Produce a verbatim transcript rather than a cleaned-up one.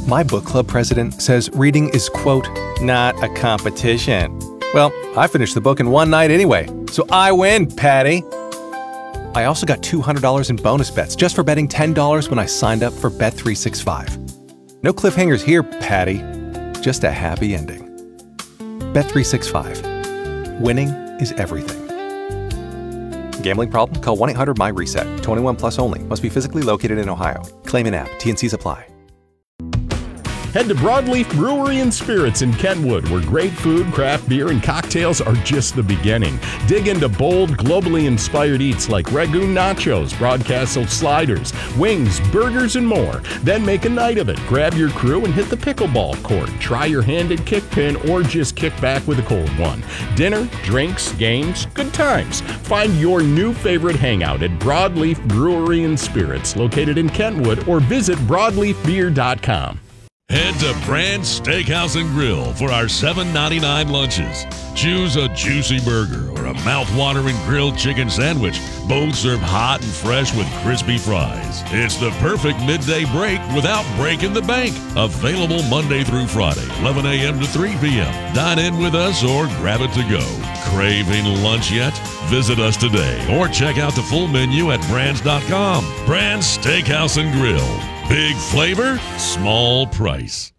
My book club president says reading is, quote, not a competition. Well, I finished the book in one night anyway, so I win, Patty. I also got two hundred dollars in bonus bets just for betting ten dollars when I signed up for Bet three sixty-five. No cliffhangers here, Patty. Just a happy ending. Bet three sixty-five. Winning is everything. Gambling problem? Call one eight hundred M Y reset. twenty-one plus only. Must be physically located in Ohio. Claim in app. T N Cs apply. Head to Broadleaf Brewery and Spirits in Kentwood, where great food, craft beer, and cocktails are just the beginning. Dig into bold, globally inspired eats like Ragoon Nachos, Broadcastle Sliders, wings, burgers, and more. Then make a night of it. Grab your crew and hit the pickleball court. Try your handed kickpin or just kick back with a cold one. Dinner, drinks, games, good times. Find your new favorite hangout at Broadleaf Brewery and Spirits, located in Kentwood, or visit broadleaf beer dot com. Head to Brand's Steakhouse and Grill for our seven ninety-nine lunches. Choose a juicy burger or a mouth-watering grilled chicken sandwich, both served hot and fresh with crispy fries. It's the perfect midday break without breaking the bank. Available Monday through Friday, eleven a.m. to three p.m. Dine in with us or grab it to go. Craving lunch yet? Visit us today or check out the full menu at brands dot com. Brand's Steakhouse and Grill. Big flavor, small price.